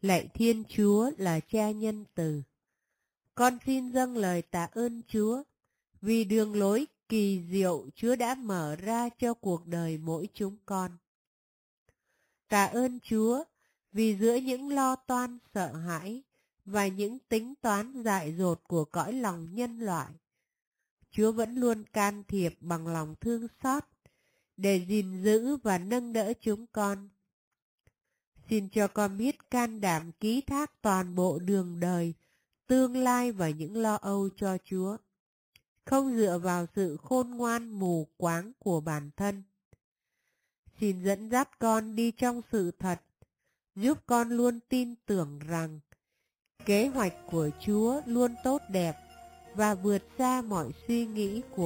Lạy Thiên Chúa là Cha nhân từ, con xin dâng lời tạ ơn Chúa vì đường lối kỳ diệu Chúa đã mở ra cho cuộc đời mỗi chúng con. Tạ ơn Chúa vì giữa những lo toan sợ hãi và những tính toán dại dột của cõi lòng nhân loại, Chúa vẫn luôn can thiệp bằng lòng thương xót để gìn giữ và nâng đỡ chúng con. Xin cho con biết can đảm ký thác toàn bộ đường đời, tương lai và những lo âu cho Chúa, không dựa vào sự khôn ngoan mù quáng của bản thân. Xin dẫn dắt con đi trong sự thật, giúp con luôn tin tưởng rằng kế hoạch của Chúa luôn tốt đẹp và vượt xa mọi suy nghĩ của